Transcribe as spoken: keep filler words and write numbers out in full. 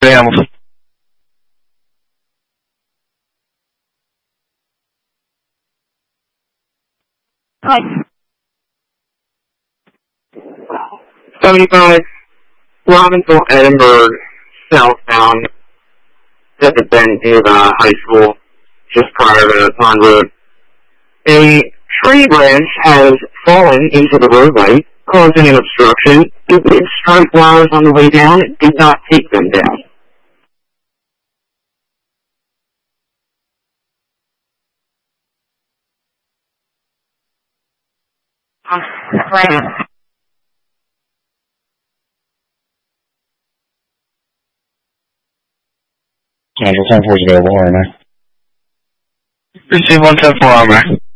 veamos. Hi. seventy-five, Robbinsville, Edinburgh, southbound, at the bend near the high school, just prior to Pond Road. A tree branch has fallen into the roadway, causing an obstruction. The big strike wires on the way down did not take them down. Angel ten four is available, R M A. Receive one ten four, R M A.